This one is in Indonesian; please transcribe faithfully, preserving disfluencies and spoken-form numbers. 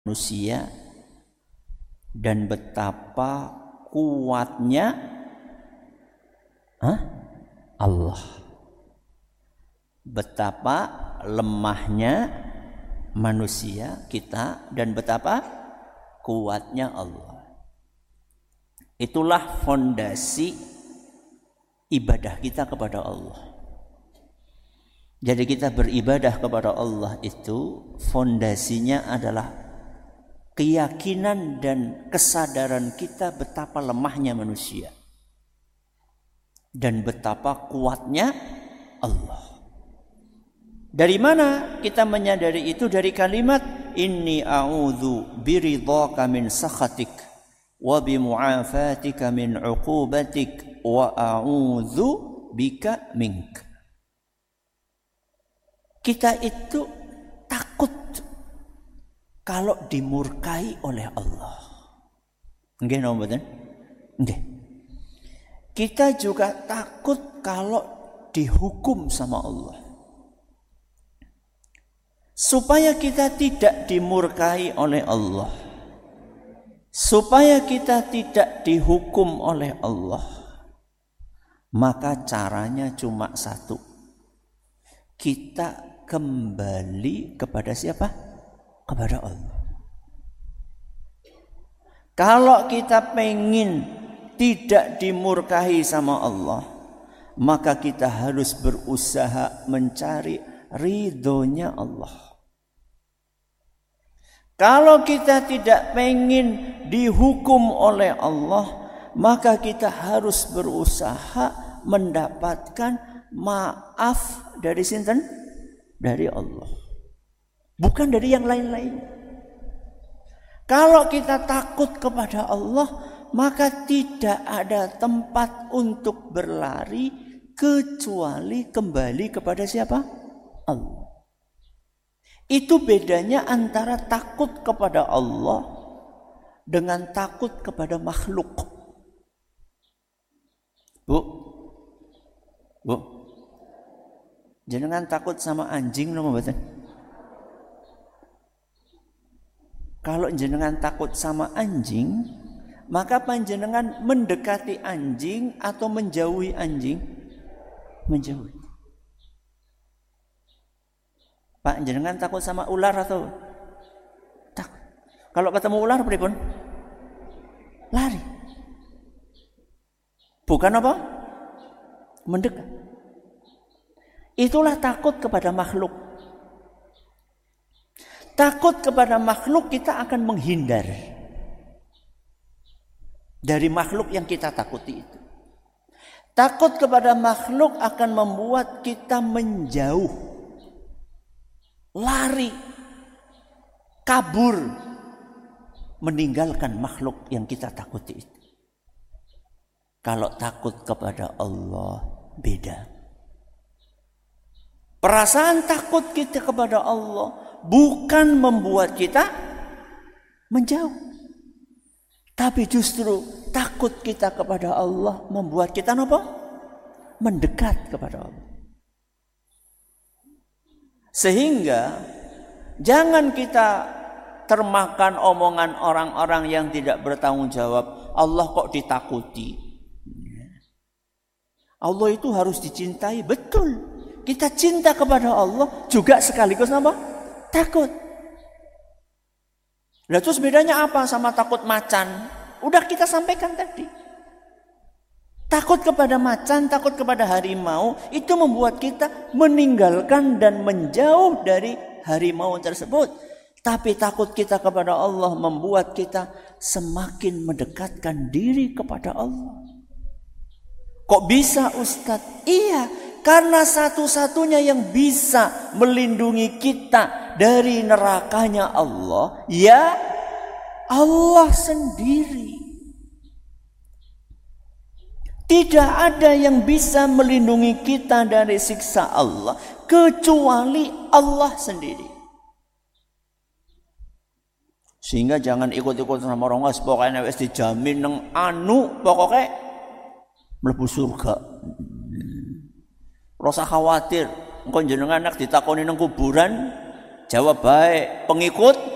manusia dan betapa kuatnya huh? Allah, betapa lemahnya manusia kita dan betapa kuatnya Allah. Itulah fondasi ibadah kita kepada Allah. Jadi kita beribadah kepada Allah itu fondasinya adalah keyakinan dan kesadaran kita betapa lemahnya manusia dan betapa kuatnya Allah. Dari mana kita menyadari itu? Dari kalimat inni a'udzu biridhaka min sakhatik wa bimu'afatika min 'uqubatik wa a'udzu bika mink. Kita itu takut kalau dimurkai oleh Allah. Nggih napa mboten? Nggih. Kita juga takut kalau dihukum sama Allah. Supaya kita tidak dimurkai oleh Allah, supaya kita tidak dihukum oleh Allah, maka caranya cuma satu. Kita kembali kepada siapa? Kepada Allah. Kalau kita pengen tidak dimurkai sama Allah, maka kita harus berusaha mencari ridhonya Allah. Kalau kita tidak pengen dihukum oleh Allah, maka kita harus berusaha mendapatkan maaf dari sinten? Dari Allah. Bukan dari yang lain-lain. Kalau kita takut kepada Allah, maka tidak ada tempat untuk berlari kecuali kembali kepada siapa? Allah. Itu bedanya antara takut kepada Allah dengan takut kepada makhluk. Bu, bu, jenengan takut sama anjing nopo mboten? Kalau jenengan takut sama anjing, maka panjenengan mendekati anjing atau menjauhi anjing? Menjauhi. Pak, jenengan takut sama ular atau takut? Kalau ketemu ular pripun? Lari. Bukan apa? Mendekat. Itulah takut kepada makhluk. Takut kepada makhluk, kita akan menghindar dari makhluk yang kita takuti itu. Takut kepada makhluk akan membuat kita menjauh, lari, kabur, meninggalkan makhluk yang kita takuti itu. Kalau takut kepada Allah, beda. Perasaan takut kita kepada Allah bukan membuat kita menjauh, tapi justru takut kita kepada Allah membuat kita apa? Mendekat kepada Allah. Sehingga jangan kita termakan omongan orang-orang yang tidak bertanggung jawab. Allah kok ditakuti? Allah itu harus dicintai, betul. Kita cinta kepada Allah juga sekaligus apa? Takut. Nah, terus bedanya apa sama takut macan? Udah kita sampaikan tadi. Takut kepada macan, takut kepada harimau, itu membuat kita meninggalkan dan menjauh dari harimau tersebut. Tapi takut kita kepada Allah membuat kita semakin mendekatkan diri kepada Allah. Kok bisa, Ustadz? Iya, karena satu-satunya yang bisa melindungi kita dari nerakanya Allah, ya Allah sendiri. Tidak ada yang bisa melindungi kita dari siksa Allah kecuali Allah sendiri. Sehingga jangan ikut-ikut sama orang lain, pokoknya wis dijamin nang anu, pokoknya mlebu surga. Rasa khawatir, engko jenengan nek ditakoni nang kuburan, jawab baik, pengikut